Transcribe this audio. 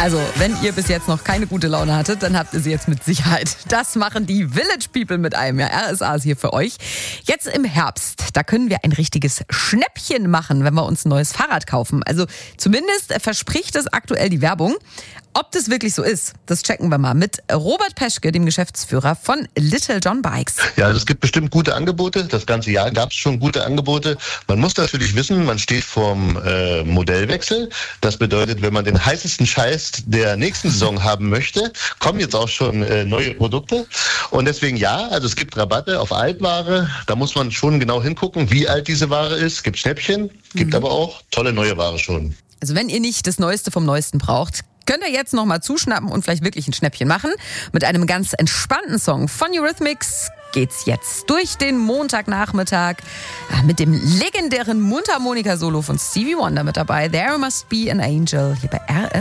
Also, wenn ihr bis jetzt noch keine gute Laune hattet, dann habt ihr sie jetzt mit Sicherheit. Das machen die Village People mit einem. Ja, RSA ist hier für euch. Jetzt im Herbst, da können wir ein richtiges Schnäppchen machen, wenn wir uns ein neues Fahrrad kaufen. Also zumindest verspricht es aktuell die Werbung. Ob das wirklich so ist, das checken wir mal mit Robert Peschke, dem Geschäftsführer von Little John Bikes. Ja, es gibt bestimmt gute Angebote. Das ganze Jahr gab es schon gute Angebote. Man muss natürlich wissen, man steht vorm Modellwechsel. Das bedeutet, wenn man den heißesten Scheiß der nächsten Saison haben möchte, kommen jetzt auch schon neue Produkte. Und deswegen ja, also es gibt Rabatte auf Altware. Da muss man schon genau hingucken, wie alt diese Ware ist. Es gibt Schnäppchen, gibt aber auch tolle neue Ware schon. Also wenn ihr nicht das Neueste vom Neuesten braucht, könnt ihr jetzt nochmal zuschnappen und vielleicht wirklich ein Schnäppchen machen. Mit einem ganz entspannten Song von Eurythmics geht's jetzt durch den Montagnachmittag mit dem legendären Mundharmonika-Solo von Stevie Wonder mit dabei. There Must Be an Angel hier bei RS.